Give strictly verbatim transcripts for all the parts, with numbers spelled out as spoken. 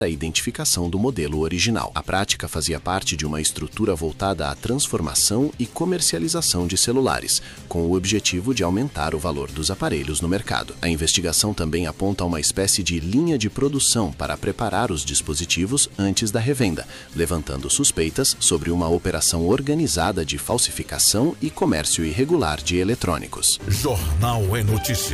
a identificação do modelo original. A prática fazia parte de uma estrutura voltada à transformação e comercialização de celulares, com o objetivo de aumentar o valor dos aparelhos no mercado. A investigação também aponta uma espécie de linha de produção para preparar os dispositivos antes da revenda, levantando suspeitas sobre uma operação organizada de falsificação e comércio irregular de eletrônicos. Jornal é Notícia.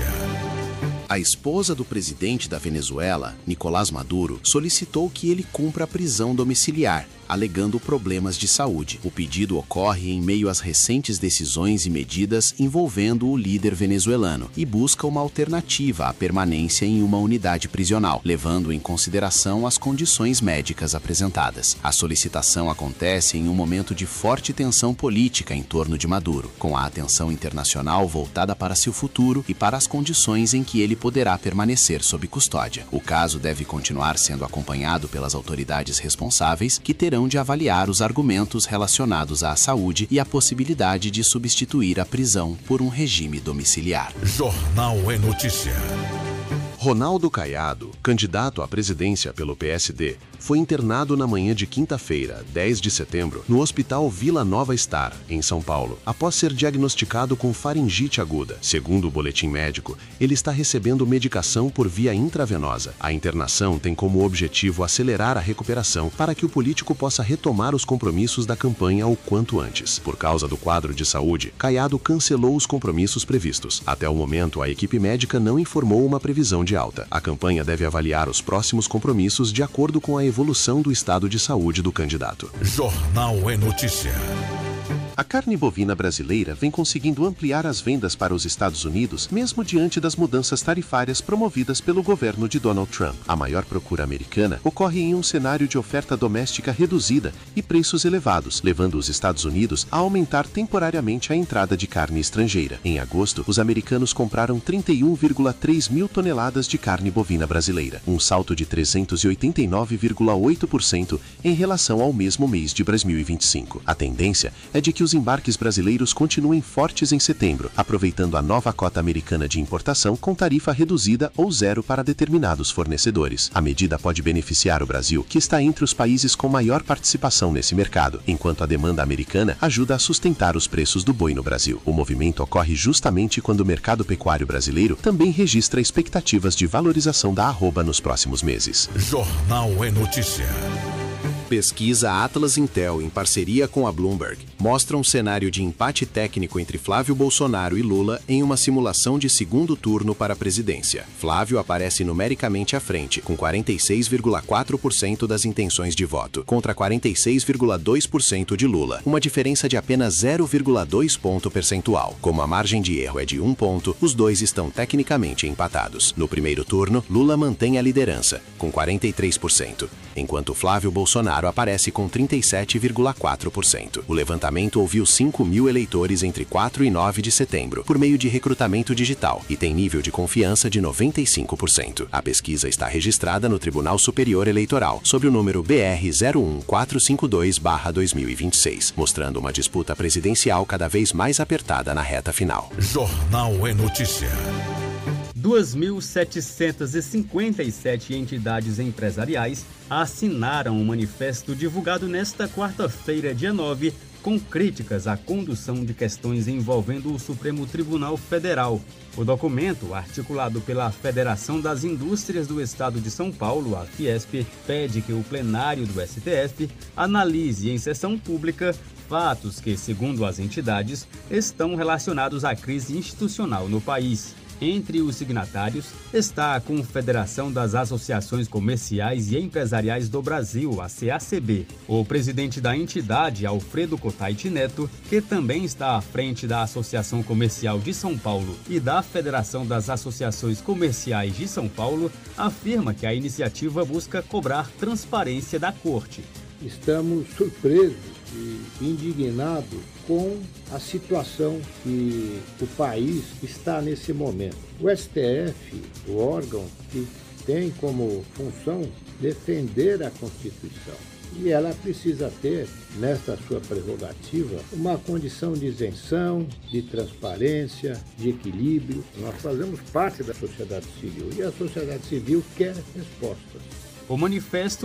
A esposa do presidente da Venezuela, Nicolás Maduro, solicitou que ele cumpra a prisão domiciliar, alegando problemas de saúde. O pedido ocorre em meio às recentes decisões e medidas envolvendo o líder venezuelano e busca uma alternativa à permanência em uma unidade prisional, levando em consideração as condições médicas apresentadas. A solicitação acontece em um momento de forte tensão política em torno de Maduro, com a atenção internacional voltada para seu futuro e para as condições em que ele poderá permanecer sob custódia. O caso deve continuar sendo acompanhado pelas autoridades responsáveis, que terão de avaliar os argumentos relacionados à saúde e a possibilidade de substituir a prisão por um regime domiciliar. Jornal é Notícia. Ronaldo Caiado, candidato à presidência pelo P S D, foi internado na manhã de quinta-feira, dez de setembro, no Hospital Vila Nova Star, em São Paulo, após ser diagnosticado com faringite aguda. Segundo o boletim médico, ele está recebendo medicação por via intravenosa. A internação tem como objetivo acelerar a recuperação para que o político possa retomar os compromissos da campanha o quanto antes. Por causa do quadro de saúde, Caiado cancelou os compromissos previstos. Até o momento, a equipe médica não informou uma previsão de alta. A campanha deve avaliar os próximos compromissos de acordo com a evolução do estado de saúde do candidato. Jornal é Notícia. A carne bovina brasileira vem conseguindo ampliar as vendas para os Estados Unidos, mesmo diante das mudanças tarifárias promovidas pelo governo de Donald Trump. A maior procura americana ocorre em um cenário de oferta doméstica reduzida e preços elevados, levando os Estados Unidos a aumentar temporariamente a entrada de carne estrangeira. Em agosto, os americanos compraram trinta e um vírgula três mil toneladas de carne bovina brasileira, um salto de trezentos e oitenta e nove vírgula oito por cento em relação ao mesmo mês de dois mil e vinte e cinco. A tendência é de que os embarques brasileiros continuem fortes em setembro, aproveitando a nova cota americana de importação com tarifa reduzida ou zero para determinados fornecedores. A medida pode beneficiar o Brasil, que está entre os países com maior participação nesse mercado, enquanto a demanda americana ajuda a sustentar os preços do boi no Brasil. O movimento ocorre justamente quando o mercado pecuário brasileiro também registra expectativas de valorização da arroba nos próximos meses. Jornal é Notícia. Pesquisa Atlas Intel, em parceria com a Bloomberg, mostra um cenário de empate técnico entre Flávio Bolsonaro e Lula em uma simulação de segundo turno para a presidência. Flávio aparece numericamente à frente, com quarenta e seis vírgula quatro por cento das intenções de voto, contra quarenta e seis vírgula dois por cento de Lula, uma diferença de apenas zero vírgula dois ponto percentual. Como a margem de erro é de um ponto, os dois estão tecnicamente empatados. No primeiro turno, Lula mantém a liderança, com quarenta e três por cento, enquanto Flávio Bolsonaro aparece com trinta e sete vírgula quatro por cento. O levantamento ouviu cinco mil eleitores entre quatro e nove de setembro, por meio de recrutamento digital, e tem nível de confiança de noventa e cinco por cento. A pesquisa está registrada no Tribunal Superior Eleitoral, sob o número B R zero um quatro cinco dois barra dois mil e vinte e seis, mostrando uma disputa presidencial cada vez mais apertada na reta final. Jornal é Notícia. duas mil setecentas e cinquenta e sete entidades empresariais assinaram um manifesto divulgado nesta quarta-feira, dia nove, com críticas à condução de questões envolvendo o Supremo Tribunal Federal. O documento, articulado pela Federação das Indústrias do Estado de São Paulo, a Fiesp, pede que o plenário do S T F analise em sessão pública fatos que, segundo as entidades, estão relacionados à crise institucional no país. Entre os signatários está a Confederação das Associações Comerciais e Empresariais do Brasil, a C A C B. O presidente da entidade, Alfredo Cotaiti Neto, que também está à frente da Associação Comercial de São Paulo e da Federação das Associações Comerciais de São Paulo, afirma que a iniciativa busca cobrar transparência da Corte. Estamos surpresos e indignados com a situação que o país está nesse momento. O S T F, o órgão que tem como função defender a Constituição, e ela precisa ter, nesta sua prerrogativa, uma condição de isenção, de transparência, de equilíbrio. Nós fazemos parte da sociedade civil e a sociedade civil quer respostas. O manifesto